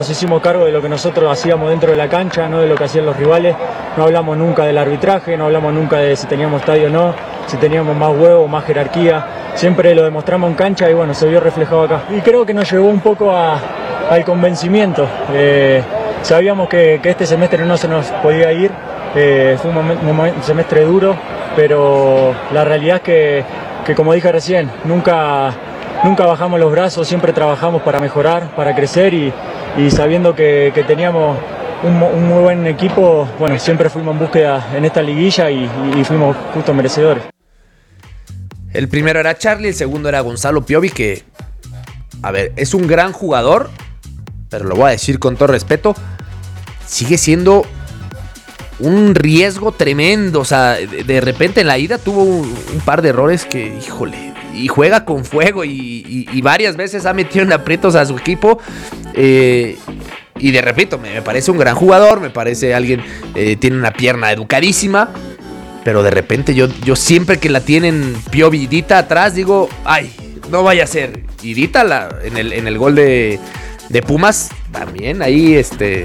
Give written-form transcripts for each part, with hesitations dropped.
Nos hicimos cargo de lo que nosotros hacíamos dentro de la cancha, no de lo que hacían los rivales. No hablamos nunca del arbitraje, no hablamos nunca de si teníamos estadio o no, si teníamos más huevo, más jerarquía. Siempre lo demostramos en cancha y bueno, se vio reflejado acá. Y creo que nos llevó un poco al convencimiento. Sabíamos que este semestre no se nos podía ir. Fue un semestre duro, pero la realidad es que como dije recién, nunca bajamos los brazos, siempre trabajamos para mejorar, para crecer y sabiendo que teníamos un muy buen equipo, bueno, siempre fuimos en búsqueda en esta liguilla y fuimos justo merecedores. El primero era Charlie, el segundo era Gonzalo Piovi, que, a ver, es un gran jugador, pero lo voy a decir con todo respeto, sigue siendo un riesgo tremendo. O sea, de repente en la ida tuvo un par de errores que, híjole, y juega con fuego y varias veces ha metido en aprietos a su equipo. Y de repito, me parece un gran jugador, me parece alguien, tiene una pierna educadísima, pero de repente yo siempre que la tienen Piovi y Dita atrás digo, ay, no vaya a ser. Y Dita en el gol de Pumas también ahí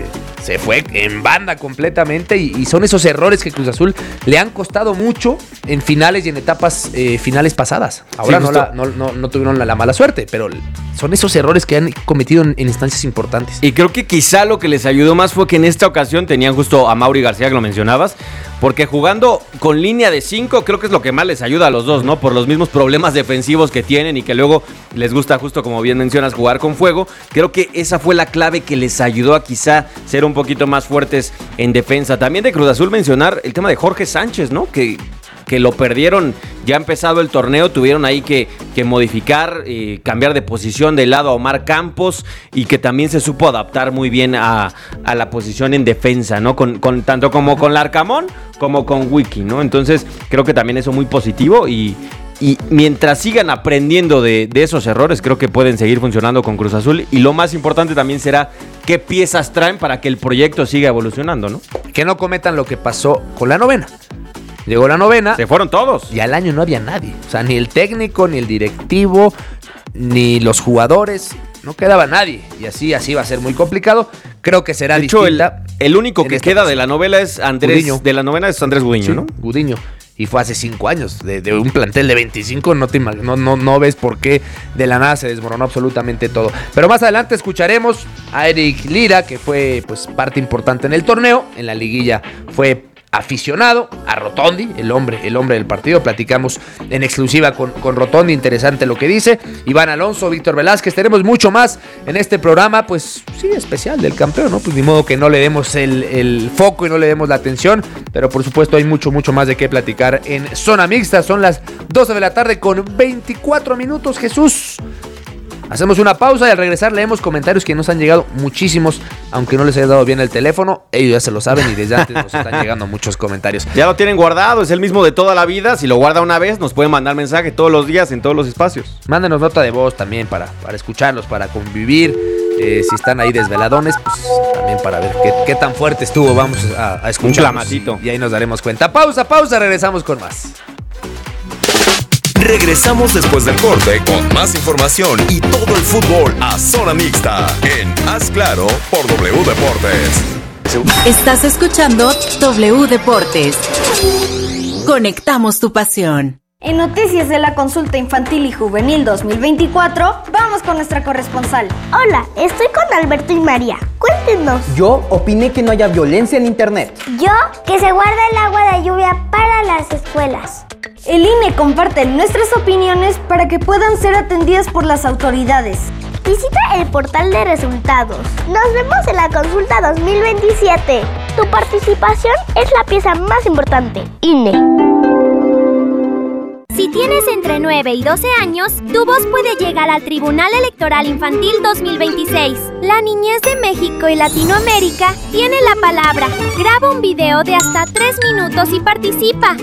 se fue en banda completamente y son esos errores que Cruz Azul le han costado mucho en finales y en etapas finales pasadas. Ahora sí, no tuvieron la mala suerte, pero son esos errores que han cometido en instancias importantes. Y creo que quizá lo que les ayudó más fue que en esta ocasión tenían justo a Mauri García, que lo mencionabas, porque jugando con línea de 5 creo que es lo que más les ayuda a los dos, ¿no? Por los mismos problemas defensivos que tienen y que luego les gusta, justo como bien mencionas, jugar con fuego. Creo que esa fue la clave que les ayudó a quizá ser un poquito más fuertes en defensa. También de Cruz Azul mencionar el tema de Jorge Sánchez, ¿no? Que lo perdieron ya empezado el torneo, tuvieron ahí que modificar, cambiar de posición de lado a Omar Campos y que también se supo adaptar muy bien a la posición en defensa, ¿no? Con tanto como con Larcamón como con Wiki, ¿no? Entonces creo que también eso muy positivo y mientras sigan aprendiendo de esos errores, creo que pueden seguir funcionando con Cruz Azul. Y lo más importante también será qué piezas traen para que el proyecto siga evolucionando, ¿no? Que no cometan lo que pasó con la novena. Llegó la novena. Se fueron todos. Y al año no había nadie. O sea, ni el técnico, ni el directivo, ni los jugadores. No quedaba nadie. Y así va a ser muy complicado. Creo que será distinta. El único que queda de la novela es Gudiño. De la novena es Andrés Gudiño, sí, ¿no? Gudiño. Y fue hace 5 años. De un plantel de 25, no ves por qué de la nada se desmoronó absolutamente todo. Pero más adelante escucharemos a Eric Lira, que fue pues parte importante en el torneo. En la liguilla fue aficionado, a Rotondi, el hombre del partido. Platicamos en exclusiva con Rotondi, interesante lo que dice. Iván Alonso, Víctor Velázquez, tenemos mucho más en este programa, pues sí, especial del campeón, ¿no? Pues ni modo que no le demos el foco y no le demos la atención, pero por supuesto hay mucho más de qué platicar en Zona Mixta. Son las 12 de la tarde con 24 minutos, Jesús. Hacemos una pausa y al regresar leemos comentarios que nos han llegado muchísimos, aunque no les haya dado bien el teléfono, ellos ya se lo saben y desde antes nos están llegando muchos comentarios. Ya lo tienen guardado, es el mismo de toda la vida, si lo guarda una vez nos pueden mandar mensaje todos los días en todos los espacios. Mándenos nota de voz también para escucharlos, para convivir, si están ahí desveladones, pues también para ver qué tan fuerte estuvo, vamos a escucharlos. Un clamatito. Y ahí nos daremos cuenta. Pausa, regresamos con más. Regresamos después del corte con más información y todo el fútbol a Zona Mixta en Haz Claro por W Deportes. Estás escuchando W Deportes. Conectamos tu pasión. En noticias de la consulta infantil y juvenil 2024, vamos con nuestra corresponsal. Hola, estoy con Alberto y María. Cuéntenos. Yo opiné que no haya violencia en internet. Yo, que se guarda el agua de lluvia para las escuelas. El INE comparte nuestras opiniones para que puedan ser atendidas por las autoridades. Visita el portal de resultados. Nos vemos en la consulta 2027. Tu participación es la pieza más importante. INE. Si tienes entre 9 y 12 años, tu voz puede llegar al Tribunal Electoral Infantil 2026. La niñez de México y Latinoamérica tiene la palabra. Graba un video de hasta 3 minutos y participa.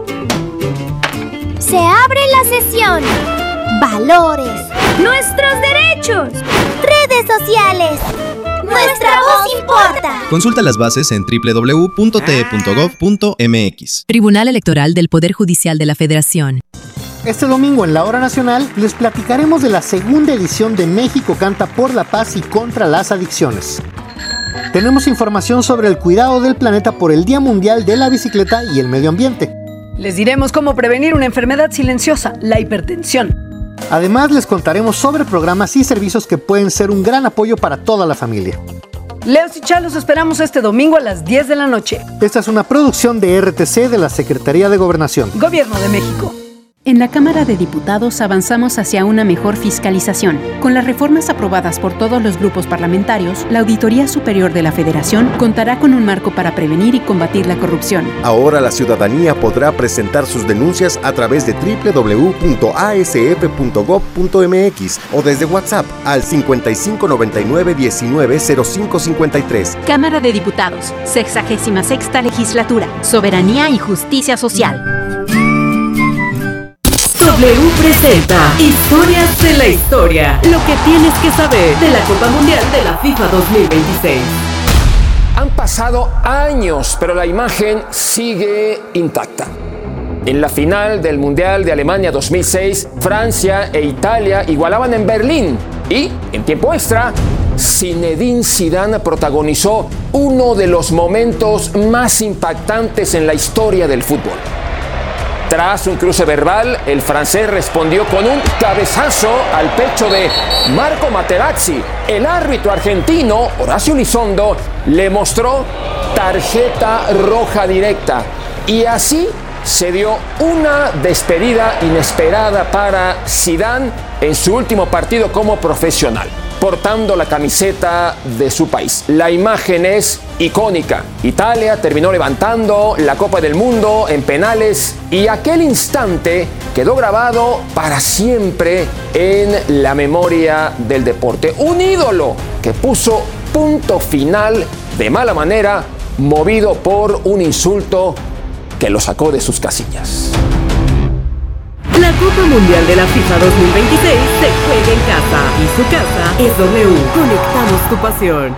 Se abre la sesión. Valores. Nuestros derechos. Redes sociales. Nuestra voz importa. Consulta las bases en www.te.gov.mx. Tribunal Electoral del Poder Judicial de la Federación. Este domingo en la Hora Nacional les platicaremos de la segunda edición de México Canta por la Paz y contra las adicciones. Tenemos información sobre el cuidado del planeta por el Día Mundial de la Bicicleta y el Medio Ambiente. Les diremos cómo prevenir una enfermedad silenciosa, la hipertensión. Además, les contaremos sobre programas y servicios que pueden ser un gran apoyo para toda la familia. Leos y Chal, los esperamos este domingo a las 10 de la noche. Esta es una producción de RTC de la Secretaría de Gobernación. Gobierno de México. En la Cámara de Diputados avanzamos hacia una mejor fiscalización. Con las reformas aprobadas por todos los grupos parlamentarios, la Auditoría Superior de la Federación contará con un marco para prevenir y combatir la corrupción. Ahora la ciudadanía podrá presentar sus denuncias a través de www.asf.gov.mx o desde WhatsApp al 5599190553. Cámara de Diputados, 66ª Legislatura, Soberanía y Justicia Social. W presenta Historias de la Historia. Lo que tienes que saber de la Copa Mundial de la FIFA 2026. Han pasado años, pero la imagen sigue intacta. En la final del Mundial de Alemania 2006, Francia e Italia igualaban en Berlín. Y, en tiempo extra, Zinedine Zidane protagonizó uno de los momentos más impactantes en la historia del fútbol. Tras un cruce verbal, el francés respondió con un cabezazo al pecho de Marco Materazzi. El árbitro argentino, Horacio Elizondo, le mostró tarjeta roja directa. Y así se dio una despedida inesperada para Zidane en su último partido como profesional, portando la camiseta de su país. La imagen es icónica. Italia terminó levantando la Copa del Mundo en penales y aquel instante quedó grabado para siempre en la memoria del deporte. Un ídolo que puso punto final de mala manera, movido por un insulto que lo sacó de sus casillas. La Copa Mundial de la FIFA 2026 se juega en casa y su casa es W. Conectamos tu pasión.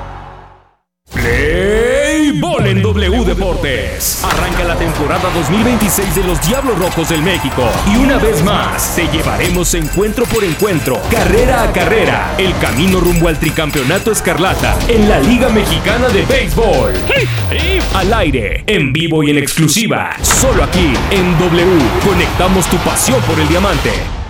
Play Ball en W Deportes. Arranca la temporada 2026 de los Diablos Rojos del México. Y una vez más, te llevaremos encuentro por encuentro, carrera a carrera, el camino rumbo al tricampeonato escarlata en la Liga Mexicana de Béisbol. Al aire, en vivo y en exclusiva, solo aquí en W. Conectamos tu pasión por el diamante.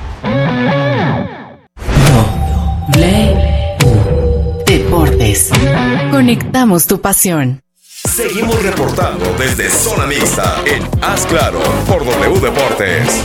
Deportes. Conectamos tu pasión. Seguimos reportando desde Zona Mixta en Haz Claro por W Deportes.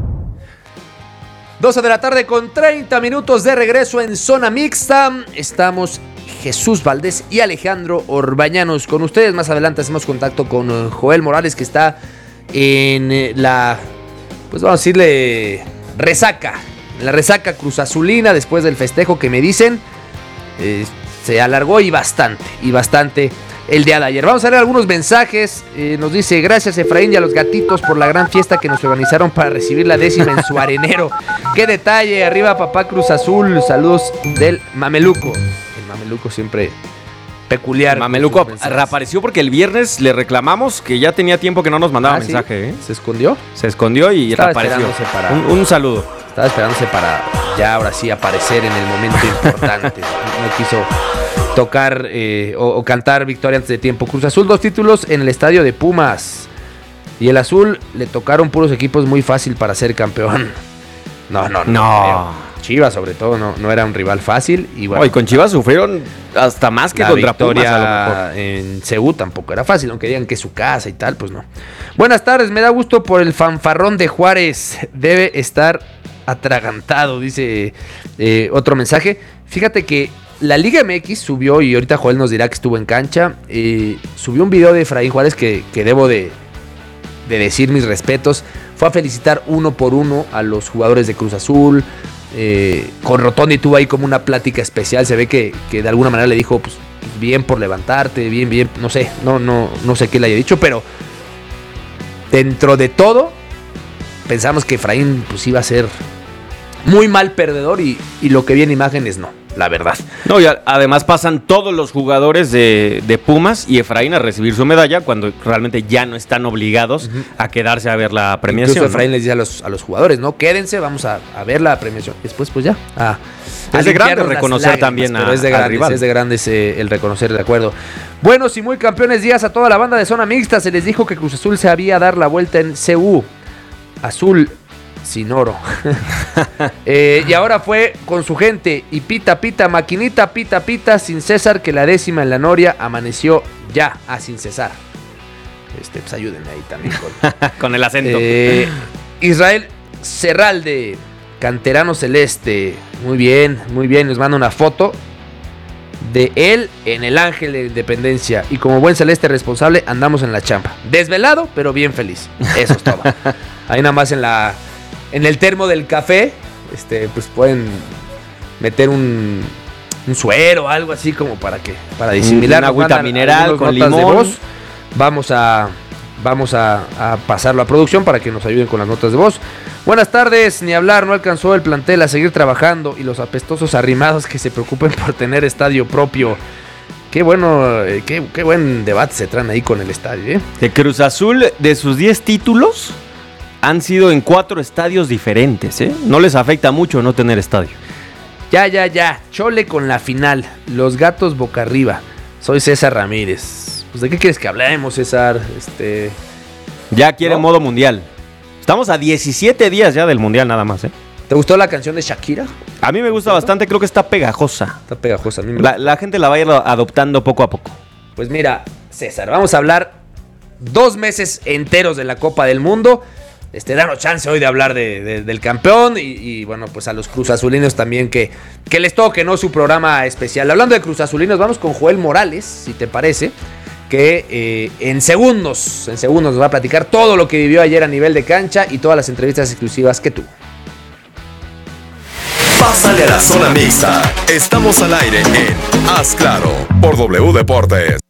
12 de la tarde con 30 minutos de regreso en Zona Mixta. Estamos Jesús Valdés y Alejandro Orbañanos con ustedes. Más adelante hacemos contacto con Joel Morales, que está en la, pues vamos a decirle, resaca. En la resaca cruzazulina después del festejo que me dicen. Se alargó y bastante el día de ayer. Vamos a leer algunos mensajes. Nos dice: gracias Efraín y a los gatitos por la gran fiesta que nos organizaron para recibir la 10ª en su arenero. Qué detalle, arriba papá Cruz Azul. Saludos del Mameluco. El Mameluco siempre peculiar. Mameluco reapareció porque el viernes le reclamamos que ya tenía tiempo que no nos mandaba mensaje. ¿Sí? ¿Se escondió? Se escondió y estaba reapareció. Un saludo. Estaba esperándose para ya ahora sí aparecer en el momento importante. No quiso tocar o cantar victoria antes de tiempo. Cruz Azul 2 títulos en el estadio de Pumas. Y el Azul le tocaron puros equipos muy fácil para ser campeón. No. Chivas sobre todo no era un rival fácil. Y bueno, y con Chivas sufrieron hasta más que contra Pumas. A lo mejor. En Ceú tampoco era fácil, aunque digan que es su casa y tal, pues no. Buenas tardes, me da gusto por el fanfarrón de Juárez. Debe estar atragantado, dice otro mensaje. Fíjate que la Liga MX subió, y ahorita Joel nos dirá que estuvo en cancha, subió un video de Efraín Juárez que debo de decir mis respetos. Fue a felicitar uno por uno a los jugadores de Cruz Azul. Con Rotondi tuvo ahí como una plática especial. Se ve que de alguna manera le dijo, pues bien por levantarte, bien, no sé, no sé qué le haya dicho, pero dentro de todo pensamos que Efraín pues iba a ser muy mal perdedor, y lo que vi en imágenes no. la verdad. No, y además pasan todos los jugadores de Pumas y Efraín a recibir su medalla cuando realmente ya no están obligados a quedarse a ver la premiación. Incluso Efraín les dice a los jugadores, ¿no? Quédense, vamos a ver la premiación. Después, pues ya. Es de grande reconocer también es de grandes el reconocer, de acuerdo. Buenos y muy campeones días a toda la banda de Zona Mixta. Se les dijo que Cruz Azul se había dar la vuelta en CU. Azul sin oro. Y ahora fue con su gente y pita, maquinita, pita, sin César, que la 10ª en la Noria amaneció ya, sin cesar. Pues ayúdenme ahí también con el acento. Israel Serralde, canterano celeste. Muy bien, nos manda una foto de él en el Ángel de Independencia. Y como buen celeste responsable, andamos en la chamba. Desvelado, pero bien feliz. Eso es todo. Ahí nada más en el termo del café, pues pueden meter un suero o algo así como para disimilar. Una agüita mineral con limón. Vamos a pasarlo a producción para que nos ayuden con las notas de voz. Buenas tardes, ni hablar, no alcanzó el plantel a seguir trabajando y los apestosos arrimados que se preocupen por tener estadio propio. Qué bueno, qué buen debate se traen ahí con el estadio, ¿eh? De Cruz Azul, de sus 10 títulos, han sido en 4 estadios diferentes, ¿eh? No les afecta mucho no tener estadio. Ya. Chole con la final. Los gatos boca arriba. Soy César Ramírez. Pues, ¿de qué quieres que hablemos, César? Ya quiere modo mundial. Estamos a 17 días ya del mundial nada más, ¿eh? ¿Te gustó la canción de Shakira? A mí me gusta bastante, creo que está pegajosa. Está pegajosa. A mí la gente la va a ir adoptando poco a poco. Pues mira, César, vamos a hablar 2 meses enteros de la Copa del Mundo. Danos chance hoy de hablar del campeón y bueno, pues a los cruzazulinos también que les toque, ¿no? Su programa especial. Hablando de cruzazulinos, vamos con Joel Morales, si te parece, que en segundos nos va a platicar todo lo que vivió ayer a nivel de cancha y todas las entrevistas exclusivas que tuvo. Pásale a la Zona Mixta. Estamos al aire en Haz Claro por W Deportes.